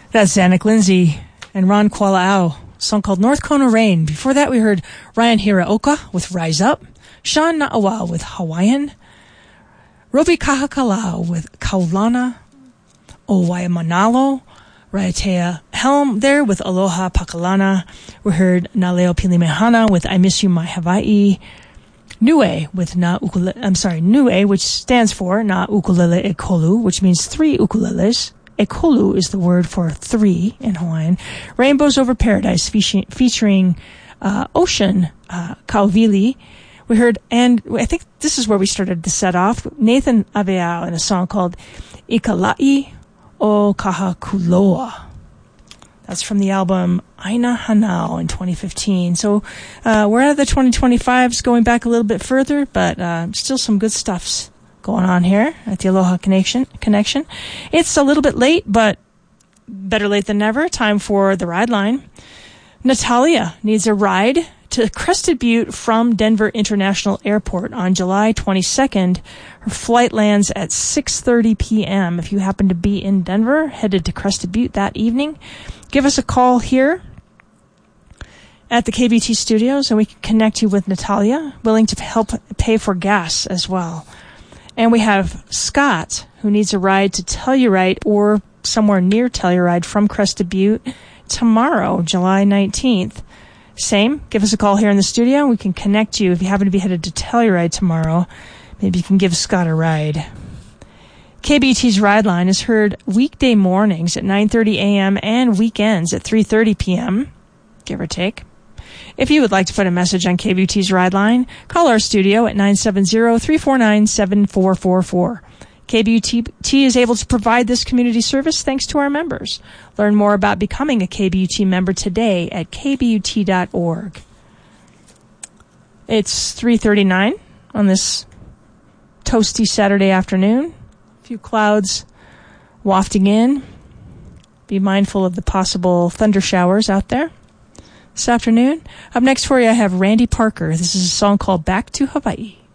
That's Zanuck Lindsay and Ron Kuala'au, a song called North Kona Rain. Before that, we heard Ryan Hiraoka with Rise Up, Sean Na'awau with Hawaiian, Robi Kahakalau with Kaulana, Owaimanalo, Raiatea Helm there with Aloha Pakalana. We heard Naleo Pilimehana with I Miss You My Hawaii, Nue with Nue, which stands for Na Ukulele Ekolu, which means 3 ukuleles. Ekolu is the word for 3 in Hawaiian. Rainbows Over Paradise featuring Ocean Kauvili. We heard, and I think this is where we started to set off, Nathan Abeao in a song called Ikalai o Kahakuloa. That's from the album Aina Hanao in 2015. So we're out of the 2025s, going back a little bit further, but still some good stuffs going on here at the Aloha Connection. It's a little bit late, but better late than never. Time for the ride line. Natalia needs a ride to Crested Butte from Denver International Airport on July 22nd. Her flight lands at 6:30 p.m. If you happen to be in Denver, headed to Crested Butte that evening, give us a call here at the KBT studios and we can connect you with Natalia, willing to help pay for gas as well. And we have Scott, who needs a ride to Telluride or somewhere near Telluride from Crested Butte tomorrow, July 19th. Same, give us a call here in the studio. We can connect you if you happen to be headed to Telluride tomorrow. Maybe you can give Scott a ride. KBT's Ride Line is heard weekday mornings at 9:30 a.m. and weekends at 3:30 p.m., give or take. If you would like to put a message on KBT's Ride Line, call our studio at 970-349-7444. KBUT is able to provide this community service thanks to our members. Learn more about becoming a KBUT member today at kbut.org. It's 3:39 on this toasty Saturday afternoon. A few clouds wafting in. Be mindful of the possible thunder showers out there this afternoon. Up next for you, I have Randy Parker. This is a song called Back to Hawaii.